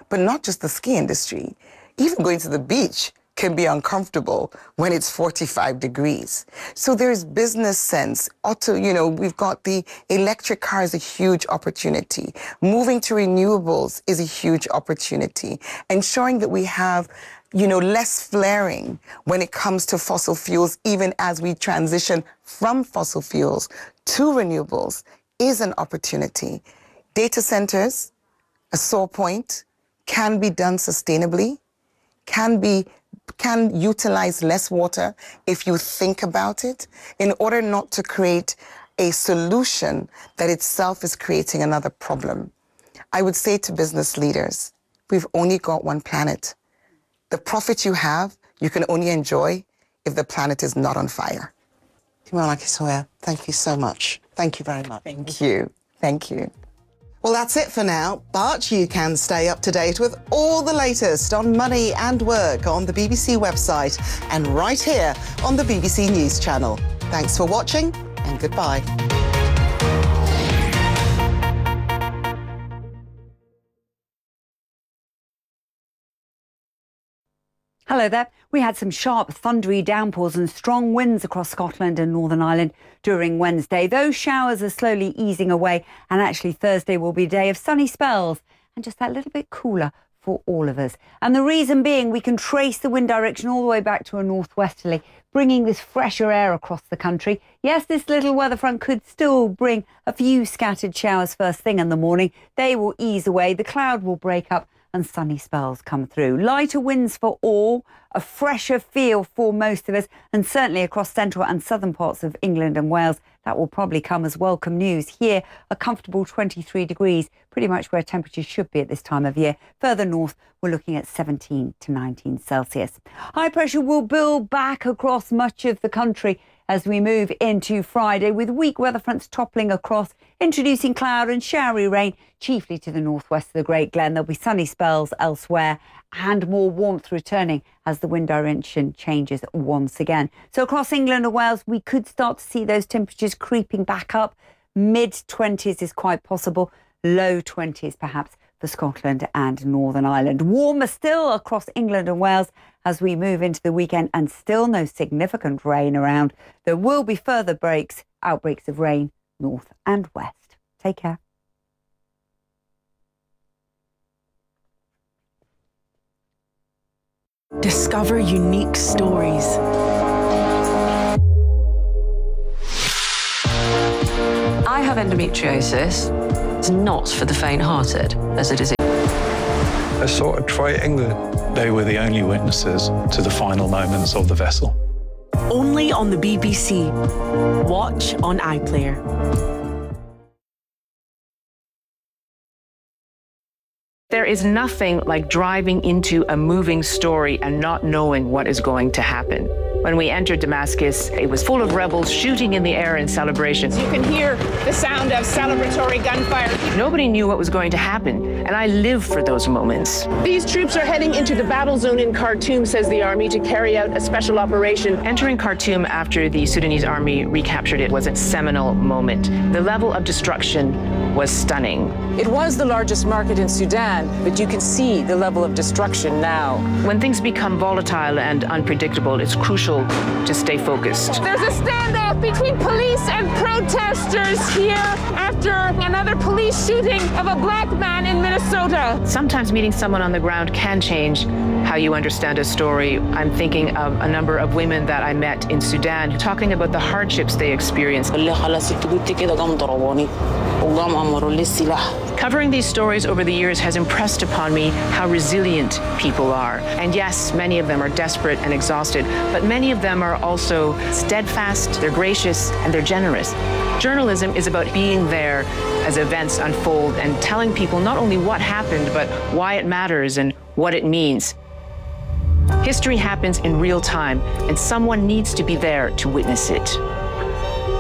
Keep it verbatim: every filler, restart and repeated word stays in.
but not just the ski industry. Even going to the beach can be uncomfortable when it's forty-five degrees. So there's business sense. Auto, you know, we've got the electric car is a huge opportunity. Moving to renewables is a huge opportunity. Ensuring that we have, you know, less flaring when it comes to fossil fuels, even as we transition from fossil fuels to renewables, is an opportunity. Data centers, a sore point, can be done sustainably, can be can utilize less water if you think about it, in order not to create a solution that itself is creating another problem. I would say to business leaders, we've only got one planet. The profit you have, you can only enjoy if the planet is not on fire. Timola Kisoya, thank you so much. Thank you very much. Thank you. Thank you. Well, that's it for now, but you can stay up to date with all the latest on money and work on the B B C website and right here on the B B C News channel. Thanks for watching and goodbye. Hello there. We had some sharp, thundery downpours and strong winds across Scotland and Northern Ireland during Wednesday. Those showers are slowly easing away, and actually Thursday will be a day of sunny spells and just that little bit cooler for all of us. And the reason being, we can trace the wind direction all the way back to a northwesterly, bringing this fresher air across the country. Yes, this little weather front could still bring a few scattered showers first thing in the morning. They will ease away, the cloud will break up, and sunny spells come through. Lighter winds for all, a fresher feel for most of us, and certainly across central and southern parts of England and Wales. That will probably come as welcome news. Here, a comfortable twenty-three degrees, pretty much where temperatures should be at this time of year. Further north, we're looking at seventeen to nineteen Celsius. High pressure will build back across much of the country as we move into Friday, with weak weather fronts toppling across, introducing cloud and showery rain, chiefly to the northwest of the Great Glen. There'll be sunny spells elsewhere and more warmth returning as the wind direction changes once again. So across England and Wales, we could start to see those temperatures creeping back up. mid twenties is quite possible, low twenties perhaps for Scotland and Northern Ireland. Warmer still across England and Wales as we move into the weekend, and still no significant rain around. There will be further breaks, outbreaks of rain north and west. Take care. Discover unique stories. I have endometriosis. It's not for the faint-hearted, as it is. I saw a triangle. They were the only witnesses to the final moments of the vessel. Only on the B B C. Watch on iPlayer. There is nothing like driving into a moving story and not knowing what is going to happen. When we entered Damascus, it was full of rebels shooting in the air in celebration. You can hear the sound of celebratory gunfire. Nobody knew what was going to happen, and I live for those moments. These troops are heading into the battle zone in Khartoum, says the army, to carry out a special operation. Entering Khartoum after the Sudanese army recaptured it was a seminal moment. The level of destruction was stunning. It was the largest market in Sudan, but you can see the level of destruction now. When things become volatile and unpredictable, it's crucial to stay focused. There's a standoff between police and protesters here after another police shooting of a black man in Minnesota. Sometimes meeting someone on the ground can change how you understand a story. I'm thinking of a number of women that I met in Sudan talking about the hardships they experienced. Covering these stories over the years has impressed upon me how resilient people are. And yes, many of them are desperate and exhausted, but many of them are also steadfast, they're gracious, and they're generous. Journalism is about being there as events unfold and telling people not only what happened, but why it matters and what it means. History happens in real time, and someone needs to be there to witness it.